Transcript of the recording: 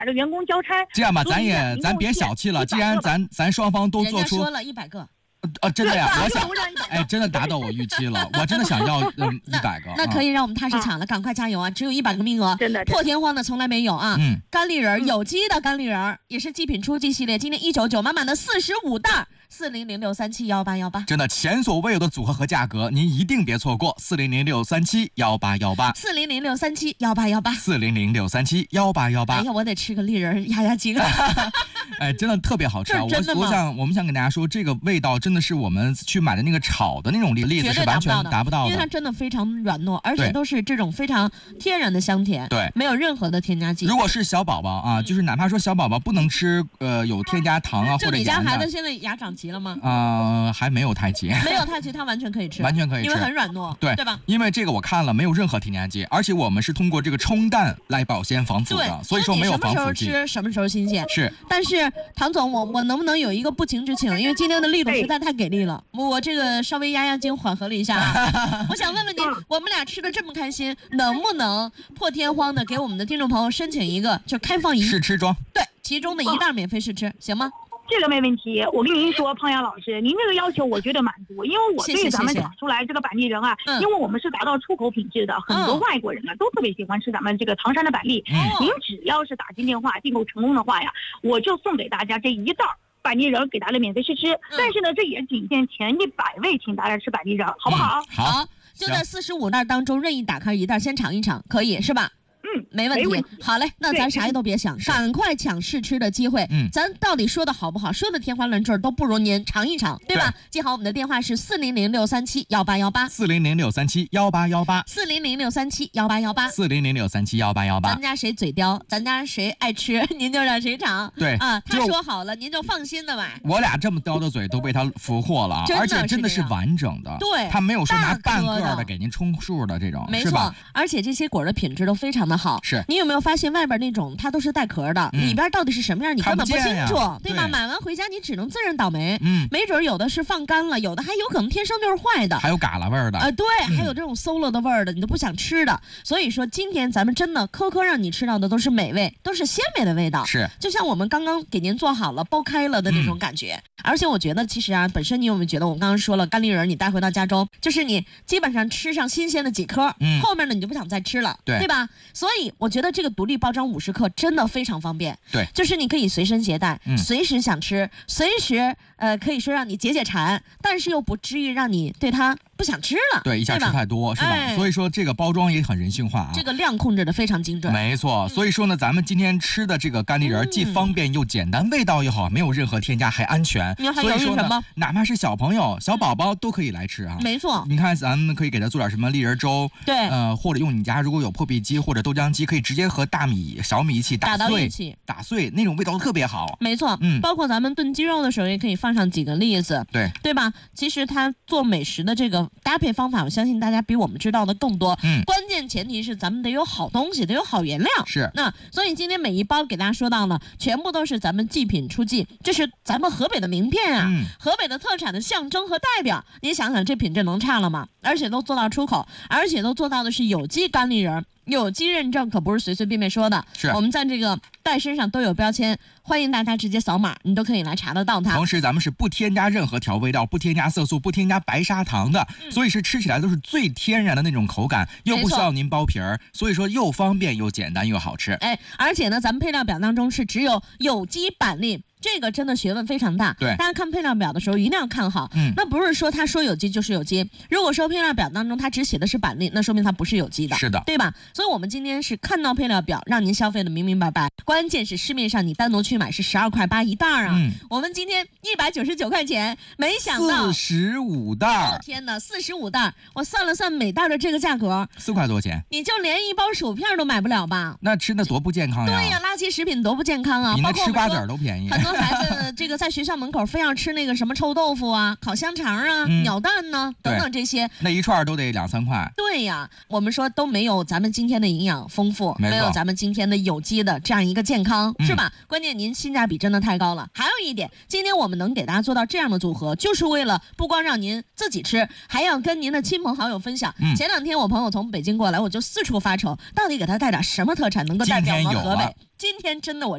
这个员工交差。 这样吧，咱别小气了，既然咱双方都做出， 人家说了100个。 真的呀，我想，真的达到我预期了，我真的想要100个。 那可以让我们踏实抢了，赶快加油啊！只有100个名额， 真的破天荒的从来没有啊！干栗仁有机的干栗仁也是极品初级系列，今天199满满的45袋。4006371818， 真的前所未有的组合和价格，您一定别错过。4006371818，4006371818，4006371818。 哎呀，我得吃个栗仁压压惊。 哎，真的特别好吃啊！我们想跟大家说，这个味道真的是我们去买的那个炒的那种栗子是完全达不到的， 因为它真的非常软糯，而且都是这种非常天然的香甜， 对， 没有任何的添加剂。 如果是小宝宝啊，就是哪怕说小宝宝不能吃有添加糖啊或者盐的， 就你家孩子现在牙长齐了吗？ 还没有太齐， 没有太齐，它完全可以吃， 完全可以吃， 因为很软糯， 对吧？ 因为这个我看了，没有任何添加剂，而且我们是通过这个冲淡来保鲜防腐的，所以说没有防腐剂。 什么时候吃什么时候新鲜是。 但是唐总，我能不能有一个不情之请？因为今天的力度实在太给力了，我这个稍微压压惊，缓和了一下。我想问问您，我们俩吃的这么开心，能不能破天荒的给我们的听众朋友申请一个就开放试吃装？ 对，其中的1袋免费试吃，行吗？ 这个没问题，我跟您说，胖丫老师，您这个要求我觉得满足，因为我对咱们长出来这个板栗仁啊，因为我们是达到出口品质的，很多外国人啊都特别喜欢吃咱们这个唐山的板栗。您只要是打进电话订购成功的话呀，我就送给大家这1袋板栗仁给大家免费试吃。但是呢，这也仅限前100位请大家吃板栗仁，好不好？ 好，就在45袋当中任意打开1袋，先尝一尝，可以是吧？没问题。好嘞，那咱啥也都别想，赶快抢试吃的机会。咱到底说的好不好，说的天花乱坠都不如您尝一尝，对吧？记好我们的电话是 4006371818，4006371818，4006371818，4006371818。 咱家谁嘴刁，咱家谁爱吃，您就让谁尝。 对啊，他说好了，您就放心的买。 我俩这么刁的嘴都被他俘获了，而且真的是完整的。 对， 他没有说拿半个的给您充数的这种， 没错。而且这些果的品质都非常的好。 是。 你有没有发现外边那种它都是带壳的，里边到底是什么样你根本不清楚，对吧？买完回家你只能自认倒霉。没准有的是放干了，有的还有可能天生就是坏的， 还有嘎啦味儿的。 对，还有这种馊了的味儿的，你都不想吃的。所以说今天咱们真的颗颗让你吃到的都是美味，都是鲜美的味道。 是， 就像我们刚刚给您做好了剥开了的那种感觉。而且我觉得其实啊，本身你有没有觉得我们刚刚说了干栗仁你带回到家中，就是你基本上吃上新鲜的几颗，后面呢你就不想再吃了，对吧？所以我觉得这个独立包装50克真的非常方便。 对， 就是你可以随身携带，随时想吃，随时可以说让你解解馋，但是又不至于让你对它不想吃了。 对，一下吃太多是吧？所以说这个包装也很人性化啊， 这个量控制的非常精准。 没错，所以说呢，咱们今天吃的这个干栗仁既方便又简单，味道又好，没有任何添加，还安全。所以说呢，哪怕是小朋友、小宝宝都可以来吃啊。 没错， 你看咱们可以给他做点什么栗仁粥， 对， 或者用你家如果有破壁机或者豆浆机，可以直接和大米、小米一起打碎，那种味道特别好。 没错，包括咱们炖鸡肉的时候也可以放上几个栗子，对吧？其实它做美食的这个搭配方法，我相信大家比我们知道的更多。关键前提是咱们得有好东西，得有好原料。 是， 那所以今天每一包给大家说到了，全部都是咱们极品出季，这是咱们河北的名片啊，河北的特产的象征和代表。你想想这品质能差了吗？而且都做到出口，而且都做到的是有机干栗仁。有机认证可不是随随便便说的， 是我们在这个袋身上都有标签，欢迎大家直接扫码，你都可以来查得到它。 同时咱们是不添加任何调味料，不添加色素，不添加白砂糖的，所以是吃起来都是最天然的那种口感，又不需要您剥皮儿，所以说又方便又简单又好吃。 而且呢，咱们配料表当中是只有有机板栗。这个真的学问非常大， 对， 大家看配料表的时候一定要看好。那不是说他说有机就是有机，如果说配料表当中他只写的是板栗，那说明它不是有机的， 是的， 对吧？所以我们今天是看到配料表，让您消费的明明白白。关键是市面上你单独去买是12.8块一袋啊，我们今天199块钱，没想到 45袋。 天哪，45袋，我算了算每袋的这个价格 4块多钱， 你就连一包薯片都买不了吧？ 那吃的多不健康呀！ 对呀，垃圾食品多不健康啊！ 比那吃瓜子都便宜。 很多孩子这个在学校门口非要吃那个什么臭豆腐啊、烤香肠啊、鸟蛋呢等等这些， 那一串都得2、3块。 对呀，我们说都没有咱们今天的营养丰富，没有咱们今天的有机的这样一个健康，是吧？关键您性价比真的太高了。还有一点，今天我们能给大家做到这样的组合，就是为了不光让您自己吃，还要跟您的亲朋好友分享。前2天我朋友从北京过来，我就四处发愁，到底给他带点什么特产能够代表我们河北。今天真的我